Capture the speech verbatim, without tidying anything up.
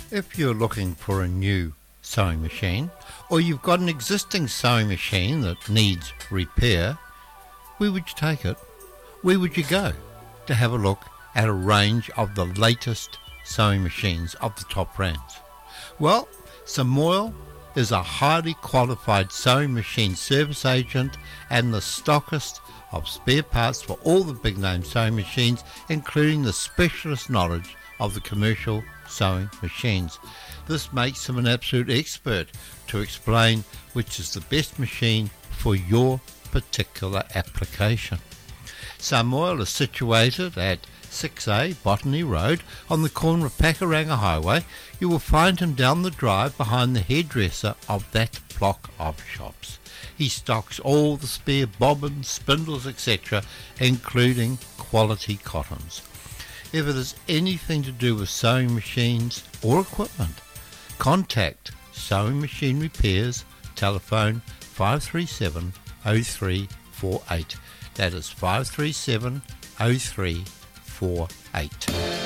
If you're looking for a new sewing machine, or you've got an existing sewing machine that needs repair, where would you take it? Where would you go to have a look at a range of the latest sewing machines of the top brands? Well, Samoil is a highly qualified sewing machine service agent and the stockist of spare parts for all the big name sewing machines, including the specialist knowledge of the commercial sewing machines. This makes him an absolute expert to explain which is the best machine for your particular application. Samoil is situated at six A Botany Road on the corner of Pakuranga Highway. You will find him down the drive behind the hairdresser of that block of shops. He stocks all the spare bobbins, spindles, et cetera, including quality cottons. If it is anything to do with sewing machines or equipment, contact Sewing Machine Repairs, telephone five three seven, oh three four eight. That is five three seven, oh three four eight.